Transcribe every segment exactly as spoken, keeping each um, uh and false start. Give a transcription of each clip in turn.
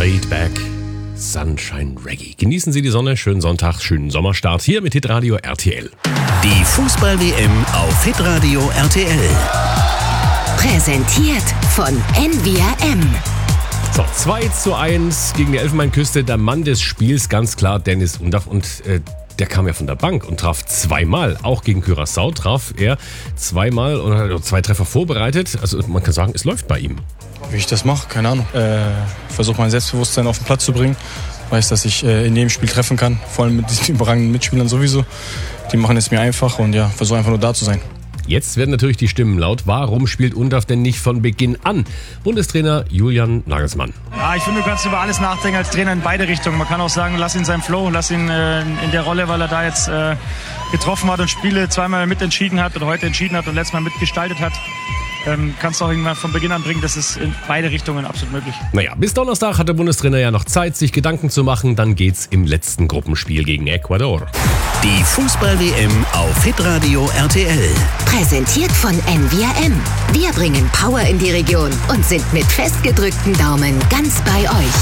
Laid Back Sunshine Reggae. Genießen Sie die Sonne, schönen Sonntag, schönen Sommerstart hier mit Hitradio R T L. Die Fußball-W M auf Hitradio R T L. Präsentiert von N V R M. So, zwei zu eins gegen die Elfenbeinküste. Der Mann des Spiels, ganz klar, Dennis Undaff. Und äh, der kam ja von der Bank und traf zweimal. Auch gegen Curaçao traf er zweimal und hat zwei Treffer vorbereitet. Also man kann sagen, es läuft bei ihm. Wie ich das mache, keine Ahnung. Äh, versuche mein Selbstbewusstsein auf den Platz zu bringen. Weiß, dass ich äh, in jedem Spiel treffen kann. Vor allem mit diesen überragenden Mitspielern sowieso. Die machen es mir einfach und ja, versuche einfach nur da zu sein. Jetzt werden natürlich die Stimmen laut. Warum spielt Undaff denn nicht von Beginn an? Bundestrainer Julian Nagelsmann. Ja, ich finde, du kannst über alles nachdenken als Trainer in beide Richtungen. Man kann auch sagen, lass ihn seinen Flow, lass ihn äh, in der Rolle, weil er da jetzt äh, getroffen hat und Spiele zweimal mitentschieden hat oder heute entschieden hat und letztes Mal mitgestaltet hat. Ähm, kannst du auch irgendwann von Beginn an bringen, das ist in beide Richtungen absolut möglich. Naja, bis Donnerstag hat der Bundestrainer ja noch Zeit, sich Gedanken zu machen. Dann geht's im letzten Gruppenspiel gegen Ecuador. Die Fußball-W M auf Hitradio R T L. Präsentiert von N V R M. Wir bringen Power in die Region und sind mit festgedrückten Daumen ganz bei euch.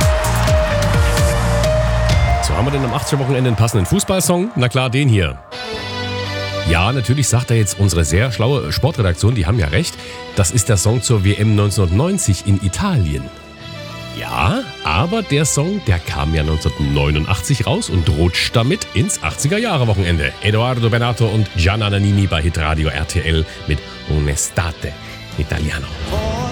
So, haben wir denn am achtziger-Wochenende einen passenden Fußballsong? Na klar, den hier. Ja, natürlich sagt er jetzt unsere sehr schlaue Sportredaktion, die haben ja recht. Das ist der Song zur W M neunzehnhundertneunzig in Italien. Ja, aber der Song, der kam ja neunzehnhundertneunundachtzig raus und rutscht damit ins achtziger-Jahre-Wochenende. Edoardo Bennato und Gianna Nannini bei Hitradio R T L mit Un'estate Italiano.